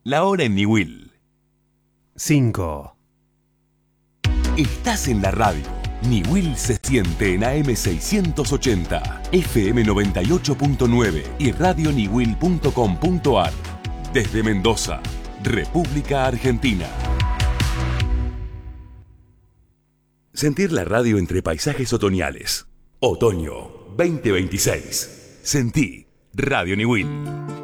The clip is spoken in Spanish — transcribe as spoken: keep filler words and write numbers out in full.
La hora en Niwil. cinco. Estás en la radio. Niwil se siente en A M seiscientos ochenta, F M noventa y ocho punto nueve y radio niwil punto com punto ar. Desde Mendoza, República Argentina. Sentir la radio entre paisajes otoñales. Otoño veinte veintiséis. Sentí Radio Niwil.